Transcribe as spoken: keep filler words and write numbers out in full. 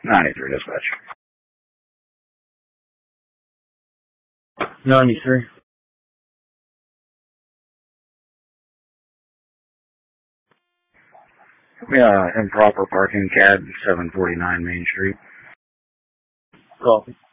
ninety-three dispatch. ninety-three. Yeah, improper parking, C A D, seven forty-nine Main Street. Copy.